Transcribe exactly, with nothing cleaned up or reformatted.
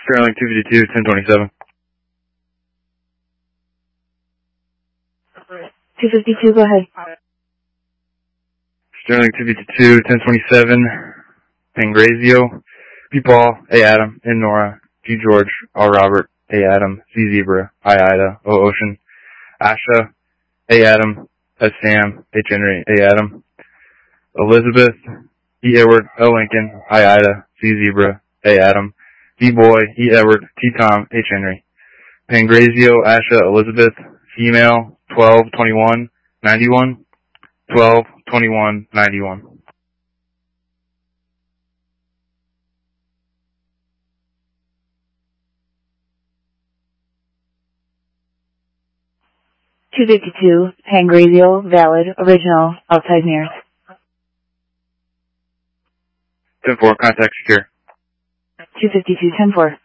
Sterling two fifty-two, ten twenty-seven. two fifty-two, go ahead. Sterling two fifty-two, ten twenty-seven. Pangrazio. P. Paul, A. Adam, N. Nora, G. George, R. Robert, A. Adam, Z. Zebra, I. Ida, O. Ocean. Asha, A. Adam, S. Sam, H. Henry, A. Adam. Elizabeth, E. Edward, L. Lincoln, I. Ida, C. Zebra, A. Adam. D. Boy, E. Edward, T. Tom, H. Henry. Pangrazio, Asha, Elizabeth, female, twelve twenty-one ninety-one, twelve twenty-one ninety-one. two fifty-two, Pangrazio, valid, original, outside mirrors. ten four, contact secure. two fifty-two, ten four.